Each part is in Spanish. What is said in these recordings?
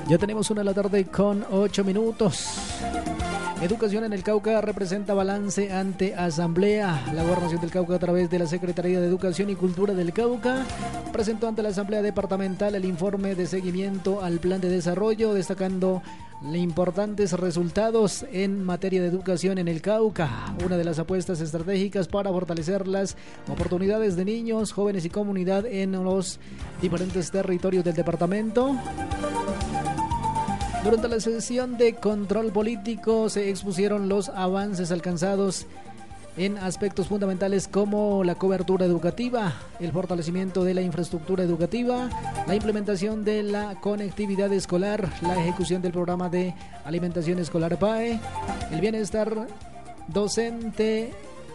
Ya tenemos 1:08 p.m. Educación en el Cauca representa balance ante Asamblea. La Gobernación del Cauca, a través de la Secretaría de Educación y Cultura del Cauca, presentó ante la Asamblea Departamental el informe de seguimiento al plan de desarrollo, destacando importantes resultados en materia de educación en el Cauca. Una de las apuestas estratégicas para fortalecer las oportunidades de niños, jóvenes y comunidad en los diferentes territorios del departamento. Durante la sesión de control político se expusieron los avances alcanzados en aspectos fundamentales como la cobertura educativa, el fortalecimiento de la infraestructura educativa, la implementación de la conectividad escolar, la ejecución del programa de alimentación escolar PAE, el bienestar docente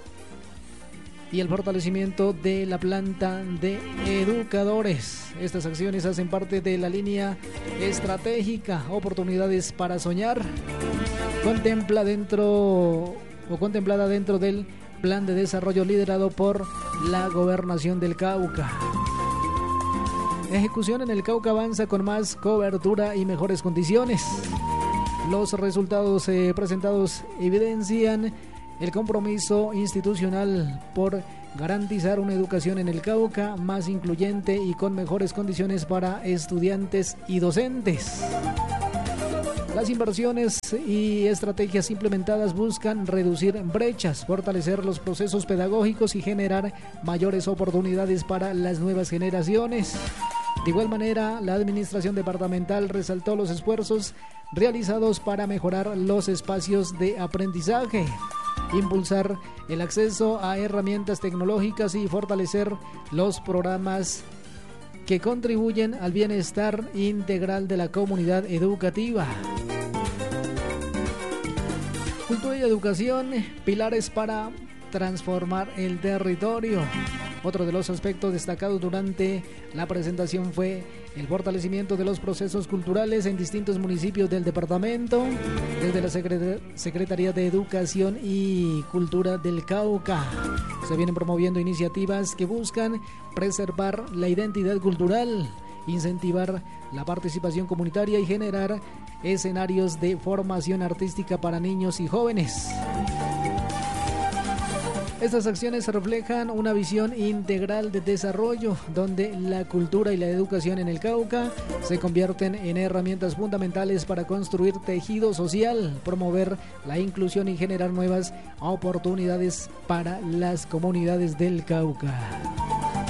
y el fortalecimiento de la planta de educadores. Estas acciones hacen parte de la línea estratégica Oportunidades para Soñar, contemplada dentro del plan de desarrollo liderado por la Gobernación del Cauca. Ejecución en el Cauca avanza con más cobertura y mejores condiciones. Los resultados presentados evidencian el compromiso institucional por garantizar una educación en el Cauca más incluyente y con mejores condiciones para estudiantes y docentes. Las inversiones y estrategias implementadas buscan reducir brechas, fortalecer los procesos pedagógicos y generar mayores oportunidades para las nuevas generaciones. De igual manera, la administración departamental resaltó los esfuerzos realizados para mejorar los espacios de aprendizaje, impulsar el acceso a herramientas tecnológicas y fortalecer los programas que contribuyen al bienestar integral de la comunidad educativa. Cultura y educación, pilares para transformar el territorio. Otro de los aspectos destacados durante la presentación fue el fortalecimiento de los procesos culturales en distintos municipios del departamento, desde la Secretaría de Educación y Cultura del Cauca. Se vienen promoviendo iniciativas que buscan preservar la identidad cultural, incentivar la participación comunitaria y generar escenarios de formación artística para niños y jóvenes. Estas acciones reflejan una visión integral de desarrollo, donde la cultura y la educación en el Cauca se convierten en herramientas fundamentales para construir tejido social, promover la inclusión y generar nuevas oportunidades para las comunidades del Cauca.